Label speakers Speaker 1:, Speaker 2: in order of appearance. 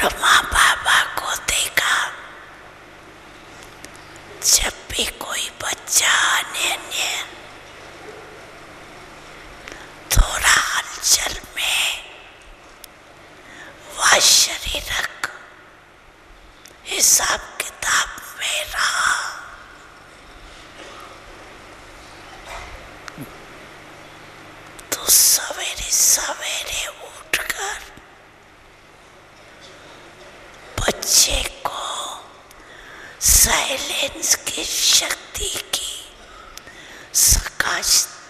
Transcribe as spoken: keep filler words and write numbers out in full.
Speaker 1: ब्रह्मा बाबा को देखा, जब भी कोई बच्चा अन्य थोड़ा हलचल में वह शरीरक हिसाब किताब में रहा, तो सवेरे सवेरे उठकर बच्चे को साइलेंस की शक्ति की प्रकाश